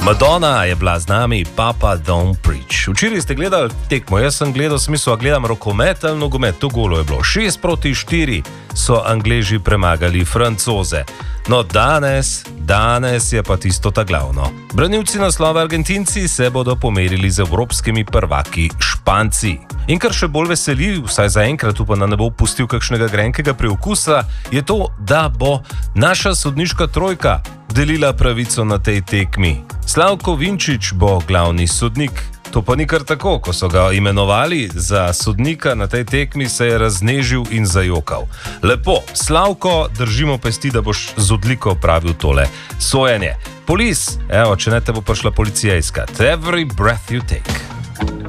Madonna je bila z nami, Papa Don't Preach. Včeraj ste gledali tekmo, jaz sem gledal, smisel, gledam rokomet ali nogomet, to golo je bilo. 6-4 so Angleži premagali Francoze. No danes je pa tisto ta glavno. Branilci naslova Argentinci se bodo pomerili z evropskimi prvaki Španci. In kar še bolj veseli, vsaj zaenkrat upam, da ne bo pustil kakšnega grenkega preokusa, je to, da bo naša sodniška trojka delila pravico na tej tekmi. Slavko Vinčić bo glavni sodnik. To pa ni kar tako, ko so ga imenovali za sodnika na tej tekmi, se je raznežil in zajokal. Lepo, Slavko, držimo pesti, da boš z odliko opravil tole sojenje. Police, evo, če ne te bo prišla policija iskat. Every breath you take.